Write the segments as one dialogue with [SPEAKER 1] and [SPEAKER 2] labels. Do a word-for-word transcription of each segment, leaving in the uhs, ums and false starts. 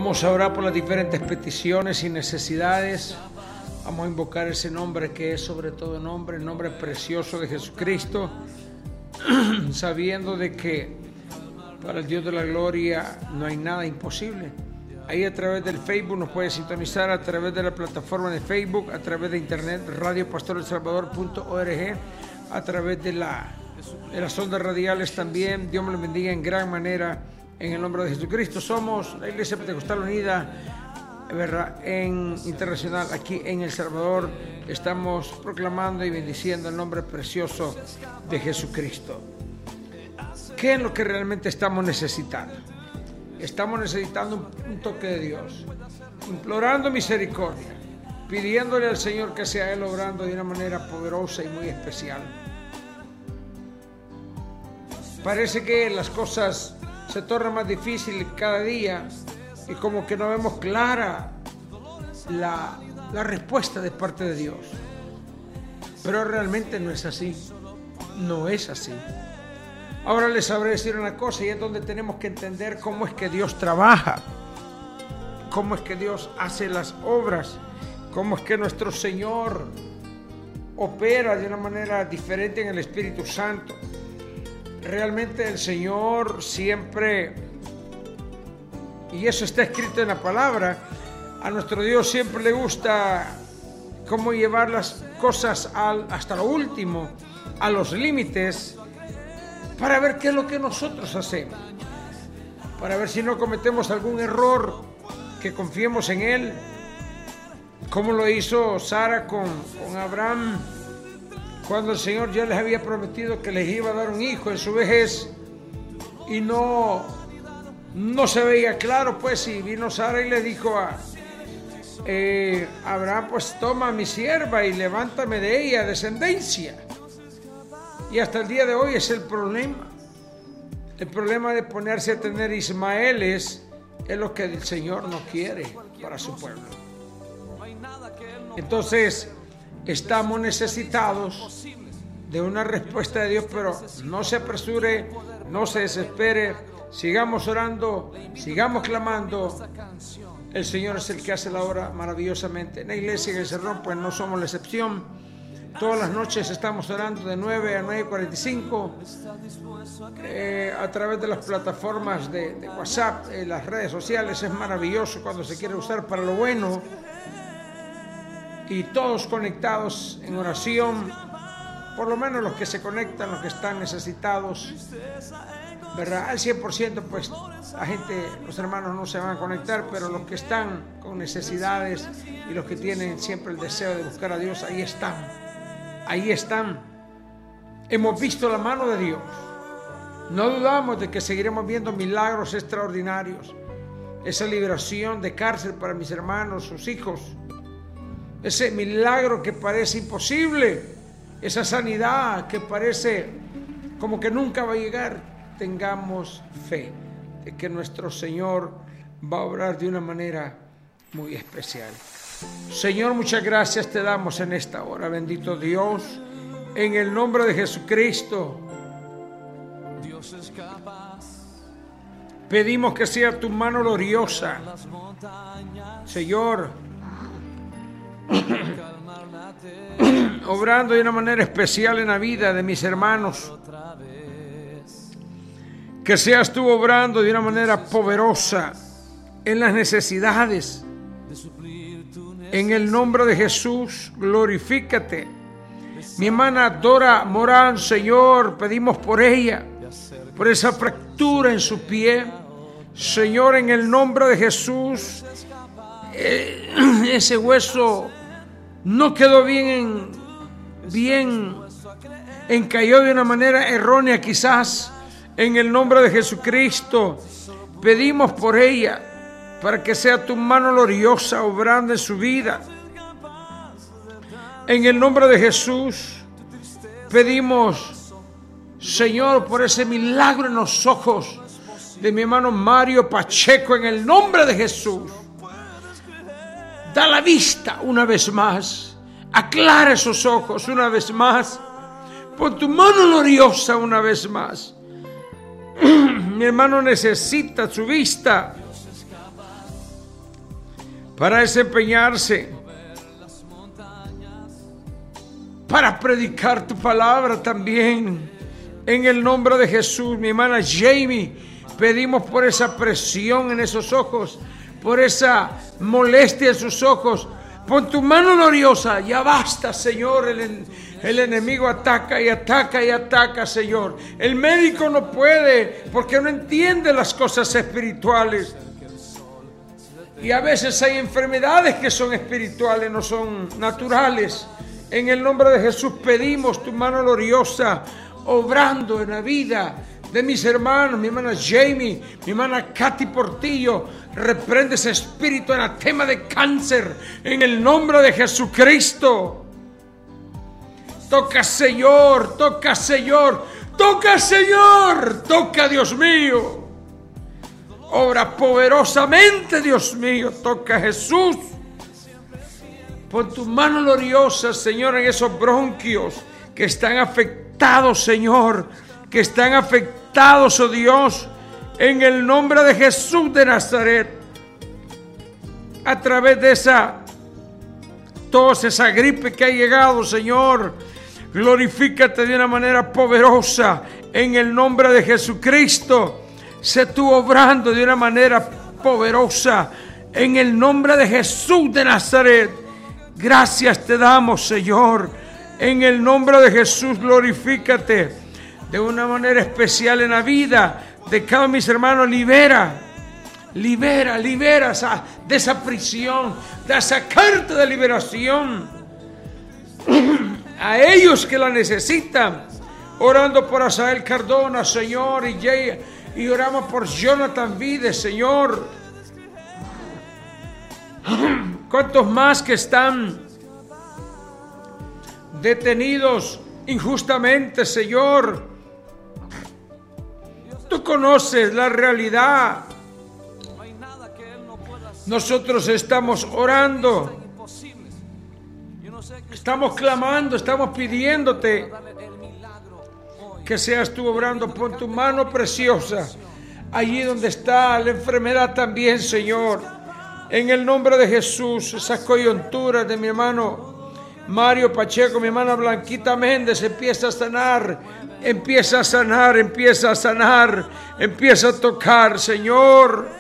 [SPEAKER 1] Vamos a orar por las diferentes peticiones y necesidades. Vamos a invocar ese nombre que es sobre todo nombre, el nombre precioso de Jesucristo, sabiendo de que para el Dios de la gloria no hay nada imposible. Ahí a través del Facebook nos puede sintonizar, a través de la plataforma de Facebook, a través de internet, radio pastor el salvador punto org, a través de, la, de las ondas radiales también. Dios me lo bendiga en gran manera en el nombre de Jesucristo. Somos la Iglesia Pentecostal Unida, ¿verdad?, en internacional aquí en El Salvador. Estamos proclamando y bendiciendo el nombre precioso de Jesucristo. ¿Qué es lo que realmente estamos necesitando? Estamos necesitando un, un toque de Dios, implorando misericordia, pidiéndole al Señor que sea Él obrando de una manera poderosa y muy especial. Parece que las cosas se tornan más difíciles cada día y como que no vemos clara la, la respuesta de parte de Dios. Pero realmente no es así, no es así. Ahora les sabré decir una cosa, y es donde tenemos que entender cómo es que Dios trabaja, cómo es que Dios hace las obras, cómo es que nuestro Señor opera de una manera diferente en el Espíritu Santo. Realmente el Señor siempre, y eso está escrito en la palabra, a nuestro Dios siempre le gusta cómo llevar las cosas al, hasta lo último, a los límites, para ver qué es lo que nosotros hacemos, para ver si no cometemos algún error, que confiemos en Él, como lo hizo Sara con, con Abraham, cuando el Señor ya les había prometido que les iba a dar un hijo en su vejez, y no, no se veía claro, pues, y vino Sara y le dijo a eh, Abraham, pues toma a mi sierva y levántame de ella descendencia. Y hasta el día de hoy es el problema. El problema de ponerse a tener ismaeles es lo que el Señor no quiere para su pueblo. Entonces, estamos necesitados de una respuesta de Dios, pero no se apresure, no se desespere, sigamos orando, sigamos clamando. El Señor es el que hace la obra maravillosamente. En la iglesia en El Cerrón, pues no somos la excepción. Todas las noches estamos orando de nueve a nueve cuarenta y cinco eh, a través de las plataformas de, de WhatsApp, eh, las redes sociales. Es maravilloso cuando se quiere usar para lo bueno, y todos conectados en oración, por lo menos los que se conectan, los que están necesitados, ¿verdad? Al cien por ciento, pues la gente, los hermanos no se van a conectar, pero los que están con necesidades y los que tienen siempre el deseo de buscar a Dios, ahí están. Ahí están. Hemos visto la mano de Dios. No dudamos de que seguiremos viendo milagros extraordinarios. Esa liberación de cárcel para mis hermanos, sus hijos. Ese milagro que parece imposible. Esa sanidad que parece como que nunca va a llegar. Tengamos fe de que nuestro Señor va a obrar de una manera muy especial. Señor, muchas gracias te damos en esta hora, bendito Dios, en el nombre de Jesucristo. Pedimos que sea tu mano gloriosa, Señor, obrando de una manera especial en la vida de mis hermanos. Que seas tú obrando de una manera poderosa en las necesidades. En el nombre de Jesús, glorifícate. Mi hermana Dora Morán, Señor, pedimos por ella, por esa fractura en su pie. Señor, en el nombre de Jesús, eh, ese hueso no quedó bien, bien encalló de una manera errónea quizás. En el nombre de Jesucristo, pedimos por ella, para que sea tu mano gloriosa obrando en su vida. En el nombre de Jesús, pedimos, Señor, por ese milagro en los ojos de mi hermano Mario Pacheco, en el nombre de Jesús. Da la vista una vez más, aclara esos ojos una vez más, pon tu mano gloriosa una vez más. Mi hermano necesita su vista. para desempeñarse, para predicar tu palabra también. En el nombre de Jesús, mi hermana Jamie, pedimos por esa presión en esos ojos, por esa molestia en sus ojos. Pon tu mano gloriosa, ya basta, Señor. El, el enemigo ataca y ataca y ataca, Señor. El médico no puede porque no entiende las cosas espirituales. Y a veces hay enfermedades que son espirituales, no son naturales. En el nombre de Jesús pedimos tu mano gloriosa, obrando en la vida de mis hermanos, mi hermana Jamie, mi hermana Katy Portillo. Reprende ese espíritu anatema de cáncer en el nombre de Jesucristo. Toca, Señor, toca, Señor, toca, Señor, toca, Dios mío. Obra poderosamente, Dios mío, toca, Jesús. Pon tu mano gloriosa, Señor, en esos bronquios que están afectados, Señor, que están afectados, oh Dios, en el nombre de Jesús de Nazaret. A través de esa tos, esa gripe que ha llegado, Señor, glorifícate de una manera poderosa en el nombre de Jesucristo. Sé tú obrando de una manera poderosa en el nombre de Jesús de Nazaret. Gracias te damos, Señor. En el nombre de Jesús, glorifícate de una manera especial en la vida de cada uno de mis hermanos. Libera, libera, libera esa, de esa prisión, de esa carta de liberación a ellos que la necesitan. Orando por Asael Cardona, Señor, y, Jay, y oramos por Jonathan Vides, Señor. ¿Cuántos más que están detenidos injustamente, Señor? Tú conoces la realidad. Nosotros estamos orando, estamos clamando, estamos pidiéndote que seas tú obrando. Pon tu mano preciosa allí donde está la enfermedad también, Señor. En el nombre de Jesús, esas coyunturas de mi hermano Mario Pacheco, mi hermana Blanquita Méndez, empieza a sanar, empieza a sanar, empieza a sanar, empieza a tocar, Señor.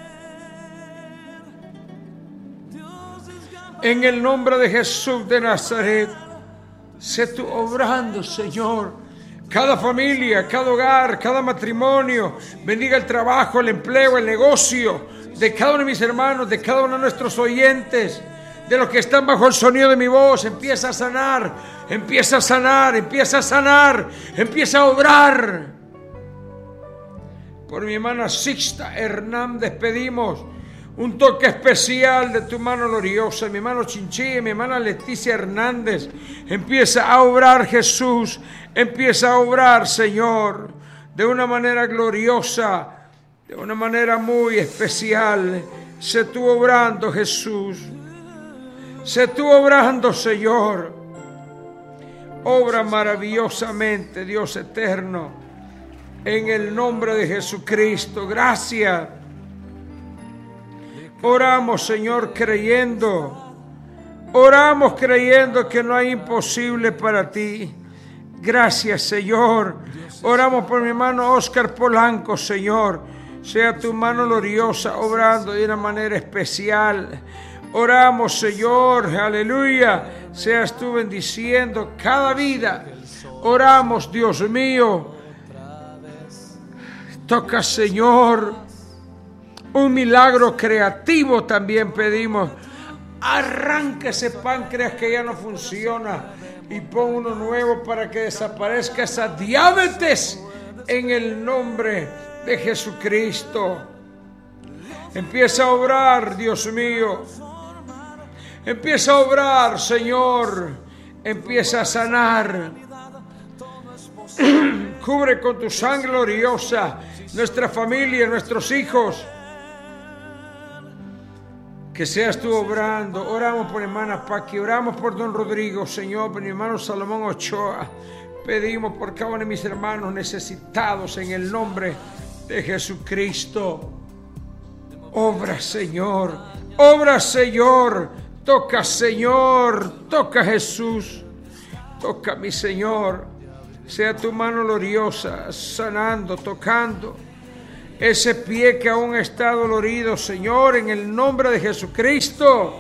[SPEAKER 1] En el nombre de Jesús de Nazaret, sé tú obrando, Señor. Cada familia, cada hogar, cada matrimonio, bendiga el trabajo, el empleo, el negocio de cada uno de mis hermanos, de cada uno de nuestros oyentes, de los que están bajo el sonido de mi voz. Empieza a sanar, empieza a sanar, empieza a sanar, empieza a obrar. Por mi hermana Sixta Hernández pedimos un toque especial de tu mano gloriosa. Mi hermano Chinchilla, mi hermana Leticia Hernández, empieza a obrar, Jesús, empieza a obrar, Señor, de una manera gloriosa, de una manera muy especial. Sé tú obrando, Jesús. Sé tú obrando, Señor. Obra maravillosamente, Dios eterno, en el nombre de Jesucristo. Gracias. Oramos, Señor, creyendo. Oramos creyendo que no hay imposible para ti. Gracias, Señor. Oramos por mi hermano Oscar Polanco, Señor. Sea tu mano gloriosa obrando de una manera especial. Oramos, Señor, aleluya. Seas tú bendiciendo cada vida. Oramos, Dios mío. Toca, Señor, un milagro creativo también pedimos. Arranca ese páncreas que ya no funciona y pon uno nuevo para que desaparezca esa diabetes en el nombre de Jesucristo. Empieza a obrar, Dios mío. Empieza a obrar, Señor. Empieza a sanar. Cubre con tu sangre gloriosa nuestra familia, nuestros hijos. Que seas tú obrando. Oramos por hermana Paqui, oramos por don Rodrigo, Señor, por mi hermano Salomón Ochoa. Pedimos por cada uno de mis hermanos necesitados en el nombre de Jesucristo. Obra, Señor, Obra, Señor. Toca, Señor. Toca, Jesús. Toca, mi Señor. Sea tu mano gloriosa, sanando, tocando ese pie que aún está dolorido, Señor, en el nombre de Jesucristo.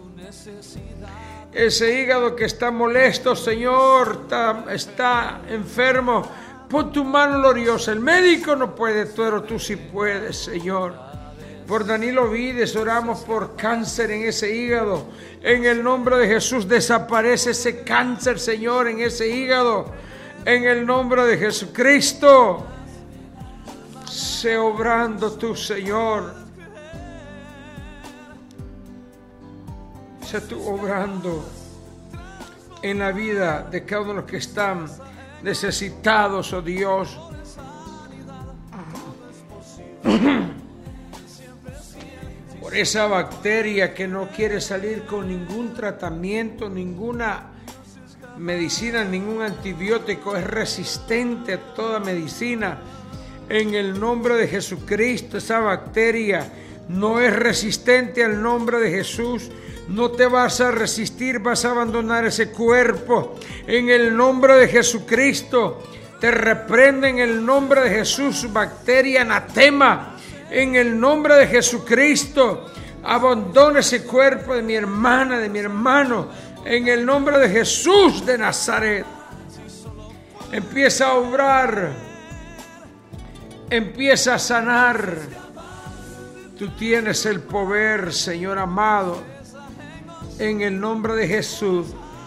[SPEAKER 1] Ese hígado que está molesto, Señor, está, está enfermo. Pon tu mano gloriosa. El médico no puede, pero tú sí puedes, Señor. Por Danilo Vides oramos por cáncer en ese hígado. En el nombre de Jesús desaparece ese cáncer, Señor, en ese hígado. En el nombre de Jesucristo. Sé obrando tú, Señor. Sé tú obrando en la vida de cada uno de los que están necesitados, oh Dios. Por esa bacteria que no quiere salir con ningún tratamiento, ninguna medicina, ningún antibiótico, es resistente a toda medicina. En el nombre de Jesucristo, esa bacteria no es resistente al nombre de Jesús. No te vas a resistir, vas a abandonar ese cuerpo. En el nombre de Jesucristo, te reprende en el nombre de Jesús, bacteria anatema. En el nombre de Jesucristo, abandona ese cuerpo de mi hermana, de mi hermano. En el nombre de Jesús de Nazaret. Empieza a obrar. Empieza a sanar. Tú tienes el poder, Señor amado. En el nombre de Jesús.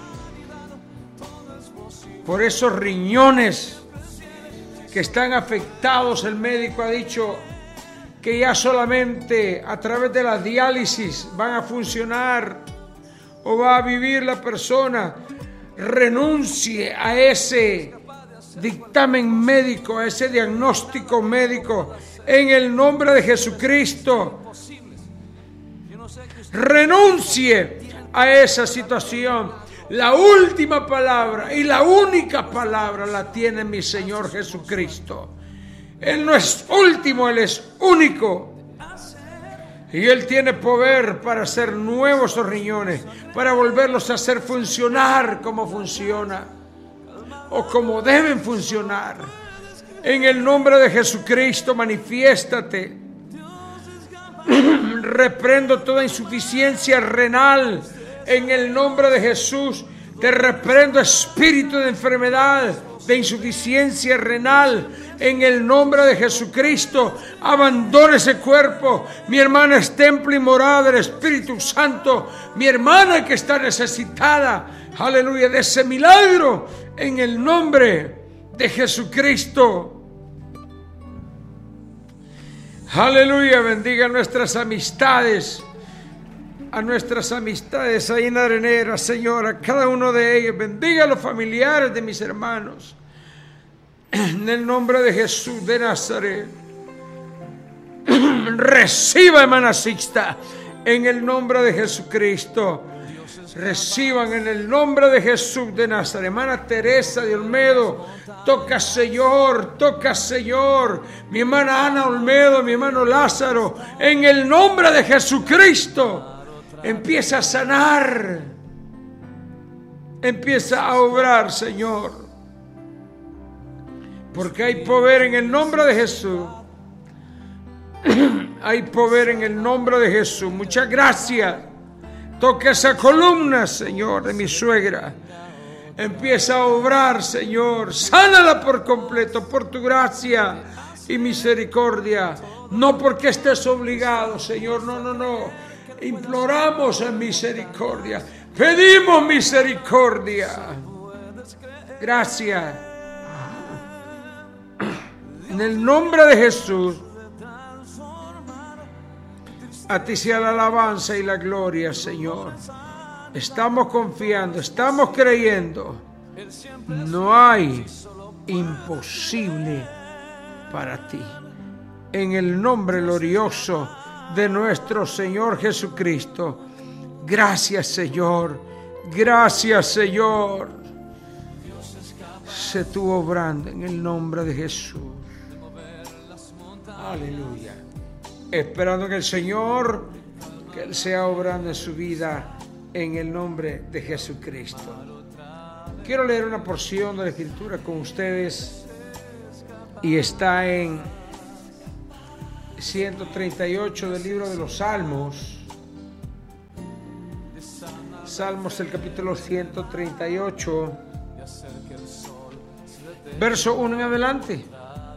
[SPEAKER 1] Por esos riñones que están afectados, el médico ha dicho que ya solamente a través de la diálisis van a funcionar o va a vivir la persona. Renuncie a ese dictamen médico, a ese diagnóstico médico, en el nombre de Jesucristo. Renuncie a esa situación. La última palabra y la única palabra la tiene mi Señor Jesucristo. Él no es último, Él es único. Y Él tiene poder para hacer nuevos esos riñones, para volverlos a hacer funcionar como funciona o como deben funcionar. En el nombre de Jesucristo, manifiéstate. Reprendo toda insuficiencia renal. En el nombre de Jesús, te reprendo espíritu de enfermedad, de insuficiencia renal. En el nombre de Jesucristo, abandona ese cuerpo. Mi hermana es templo y morada del Espíritu Santo. Mi hermana que está necesitada, aleluya, de ese milagro. En el nombre de Jesucristo. Aleluya, bendiga nuestras amistades. A nuestras amistades ahí en Arenera, Señor, a cada uno de ellos. Bendiga a los familiares de mis hermanos. En el nombre de Jesús de Nazaret. Reciba, hermana Sixta, en el nombre de Jesucristo. Reciban en el nombre de Jesús de Nazaret. Hermana Teresa de Olmedo, toca, Señor, toca, Señor. Mi hermana Ana Olmedo, mi hermano Lázaro, en el nombre de Jesucristo. Empieza a sanar. Empieza a obrar, Señor. Porque hay poder en el nombre de Jesús. Hay poder en el nombre de Jesús. Muchas gracias. Toca esa columna, Señor, de mi suegra. Empieza a obrar, Señor. Sánala por completo, por tu gracia y misericordia. No porque estés obligado, Señor. No, no, no. Imploramos en misericordia. Pedimos misericordia. Gracias. En el nombre de Jesús. A ti sea la alabanza y la gloria, Señor. Estamos confiando, estamos creyendo. No hay imposible para ti. En el nombre glorioso de nuestro Señor Jesucristo. Gracias, Señor. Gracias, Señor. Sé tú obrando en el nombre de Jesús. Aleluya. Esperando que el Señor que Él sea obrando en su vida en el nombre de Jesucristo. Quiero leer una porción de la Escritura con ustedes y está en ciento treinta y ocho del libro de los Salmos. Salmos, el capítulo ciento treinta y ocho, verso uno en adelante.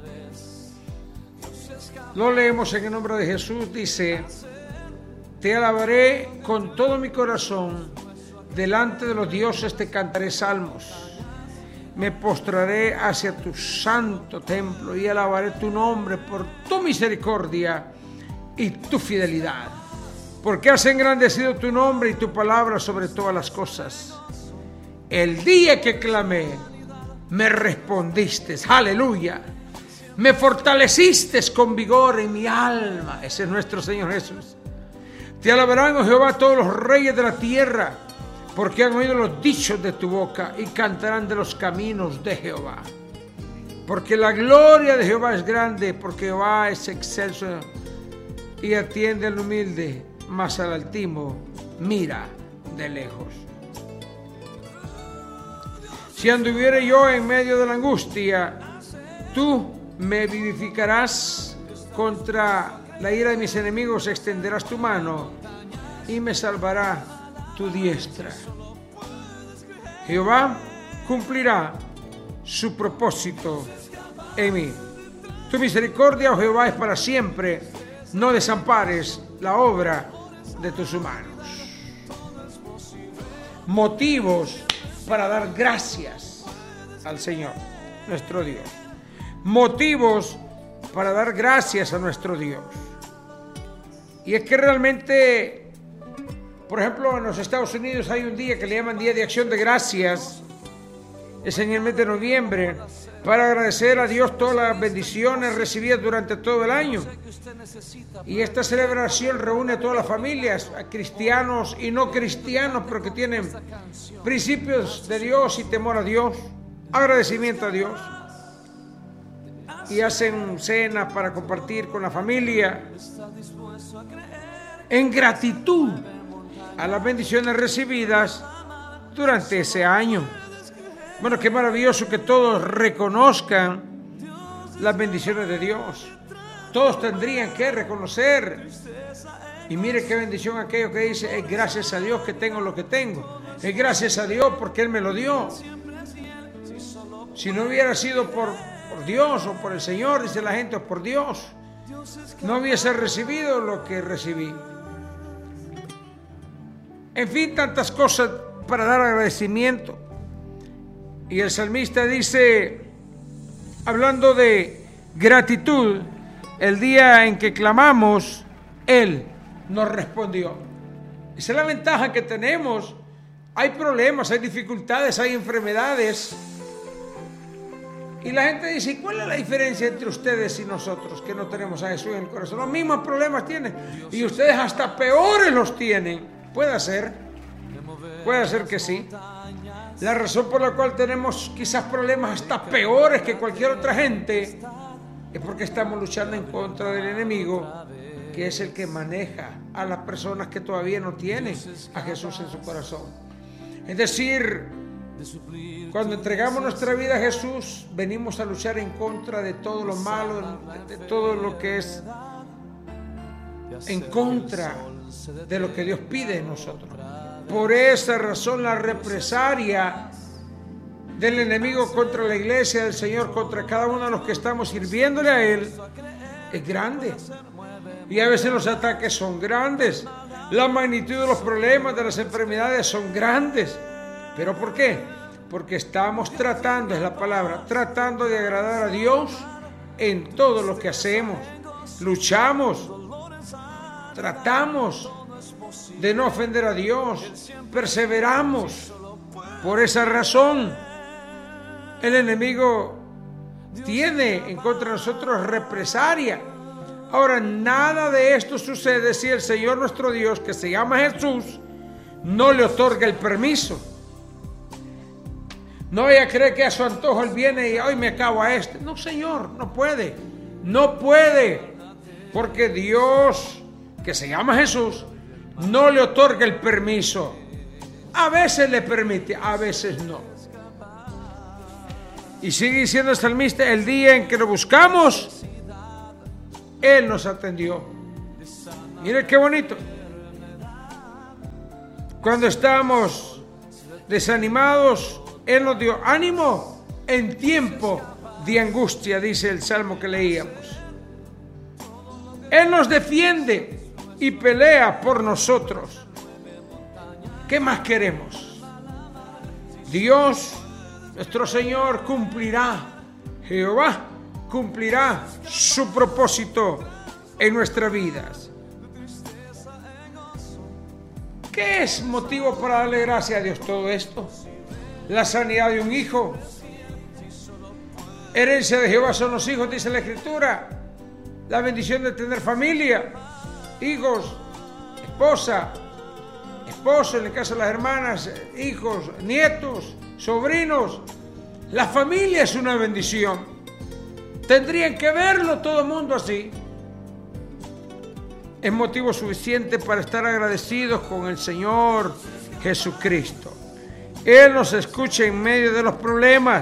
[SPEAKER 1] Lo leemos en el nombre de Jesús. Dice: te alabaré con todo mi corazón, delante de los dioses te cantaré salmos. Me postraré hacia tu santo templo y alabaré tu nombre por tu misericordia y tu fidelidad. Porque has engrandecido tu nombre y tu palabra sobre todas las cosas. El día que clamé, me respondiste. Aleluya. Me fortaleciste con vigor en mi alma. Ese es nuestro Señor Jesús. Te alabarán, oh Jehová, todos los reyes de la tierra, porque han oído los dichos de tu boca y cantarán de los caminos de Jehová. Porque la gloria de Jehová es grande, porque Jehová es excelso y atiende al humilde, mas al altivo mira de lejos. Si anduviere yo en medio de la angustia, tú me vivificarás. Contra la ira de mis enemigos extenderás tu mano y me salvará tu diestra. Jehová cumplirá su propósito en mí. Tu misericordia, oh Jehová, es para siempre. No desampares la obra de tus manos. Motivos para dar gracias al Señor, nuestro Dios. Motivos para dar gracias a nuestro Dios. Y es que realmente, por ejemplo, en los Estados Unidos hay un día que le llaman Día de Acción de Gracias. Es en el mes de noviembre, para agradecer a Dios todas las bendiciones recibidas durante todo el año. Y esta celebración reúne a todas las familias, a cristianos y no cristianos, pero que tienen principios de Dios y temor a Dios, agradecimiento a Dios. Y hacen cenas para compartir con la familia en gratitud a las bendiciones recibidas durante ese año. Bueno, qué maravilloso que todos reconozcan las bendiciones de Dios. Todos tendrían que reconocer. Y mire qué bendición aquello que dice: es gracias a Dios que tengo lo que tengo. Es gracias a Dios porque Él me lo dio. Si no hubiera sido por, por Dios o por el Señor, dice la gente, o por Dios, no hubiese recibido lo que recibí. En fin, tantas cosas para dar agradecimiento. Y el salmista dice, hablando de gratitud, el día en que clamamos, Él nos respondió. Esa es la ventaja que tenemos. Hay problemas, hay dificultades, hay enfermedades. Y la gente dice, ¿cuál es la diferencia entre ustedes y nosotros que no tenemos a Jesús en el corazón? Los mismos problemas tienen. Y ustedes hasta peores los tienen. Puede ser. Puede ser que sí. La razón por la cual tenemos quizás problemas hasta peores que cualquier otra gente es porque estamos luchando en contra del enemigo, que es el que maneja a las personas que todavía no tienen a Jesús en su corazón. Es decir, cuando entregamos nuestra vida a Jesús, venimos a luchar en contra de todo lo malo, de todo lo que es en contra de lo que Dios pide de nosotros. Por esa razón, la represalia del enemigo contra la iglesia del Señor, contra cada uno de los que estamos sirviéndole a Él, es grande. Y a veces los ataques son grandes. La magnitud de los problemas, de las enfermedades son grandes. ¿Pero por qué? Porque estamos tratando, es la palabra, tratando de agradar a Dios en todo lo que hacemos. Luchamos, tratamos de no ofender a Dios, perseveramos. Por esa razón, el enemigo tiene en contra de nosotros represalia. Ahora, nada de esto sucede si el Señor nuestro Dios, que se llama Jesús, no le otorga el permiso. No ella cree que a su antojo Él viene y hoy me acabo a este. No, Señor, no puede. No puede. Porque Dios, que se llama Jesús, no le otorga el permiso. A veces le permite, a veces no. Y sigue diciendo el salmista, el día en que lo buscamos, Él nos atendió. Mire qué bonito. Cuando estábamos desanimados, Él nos dio ánimo en tiempo de angustia, dice el salmo que leíamos. Él nos defiende y pelea por nosotros. ¿Qué más queremos? Dios, nuestro Señor, cumplirá, Jehová cumplirá su propósito en nuestras vidas. ¿Qué es motivo para darle gracias a Dios todo esto? La sanidad de un hijo. Herencia de Jehová son los hijos, dice la Escritura. La bendición de tener familia, hijos, esposa, esposo, en el caso de las hermanas, hijos, nietos, sobrinos. La familia es una bendición. Tendrían que verlo todo el mundo así. Es motivo suficiente para estar agradecidos con el Señor Jesucristo. Él nos escucha en medio de los problemas,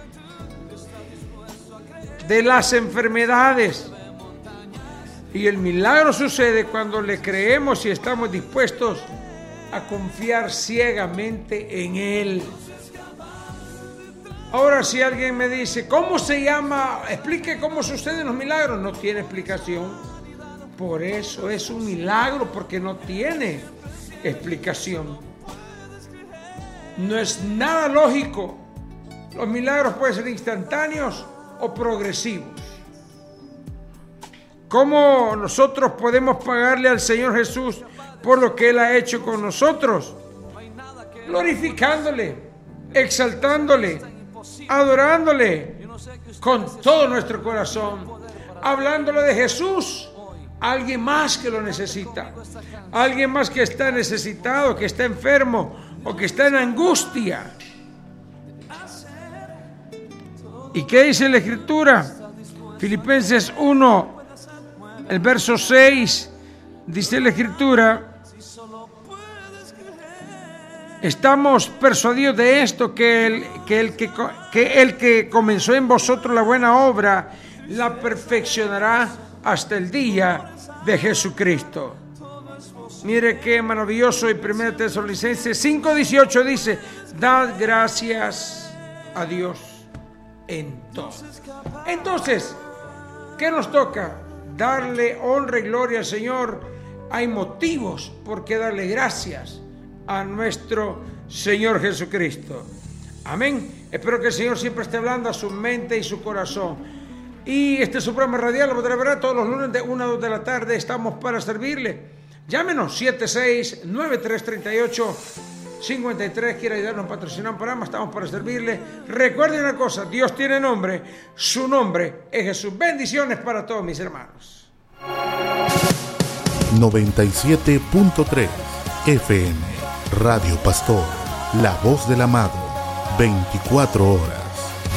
[SPEAKER 1] de las enfermedades. Y el milagro sucede cuando le creemos y estamos dispuestos a confiar ciegamente en Él. Ahora, si alguien me dice, ¿cómo se llama? Explique cómo suceden los milagros. No tiene explicación. Por eso es un milagro, porque no tiene explicación. No es nada lógico. Los milagros pueden ser instantáneos o progresivos. ¿Cómo nosotros podemos pagarle al Señor Jesús por lo que Él ha hecho con nosotros? Glorificándole, exaltándole, adorándole con todo nuestro corazón, hablándole de Jesús, alguien más que lo necesita, alguien más que está necesitado, que está enfermo o que está en angustia. ¿Y qué dice la Escritura? Filipenses uno, el verso seis, dice la Escritura: estamos persuadidos de esto, que el que, el que, que el que comenzó en vosotros la buena obra, la perfeccionará hasta el día de Jesucristo. Mire qué maravilloso. Y primera Tesalonicenses cinco dieciocho dice: dad gracias a Dios en todo. Entonces, ¿qué nos toca? Darle honra y gloria al Señor. Hay motivos por qué darle gracias a nuestro Señor Jesucristo. Amén. Espero que el Señor siempre esté hablando a su mente y su corazón. Y este es su programa radial, lo podrá ver todos los lunes de una a dos de la tarde. Estamos para servirle. Llámenos siete seis nueve tres tres ocho cinco tres. Quiere ayudarnos a patrocinar un programa, estamos para servirle. Recuerden una cosa: Dios tiene nombre, su nombre es Jesús. Bendiciones para todos mis hermanos.
[SPEAKER 2] noventa y siete punto tres F M Radio Pastor, la voz del amado, veinticuatro horas.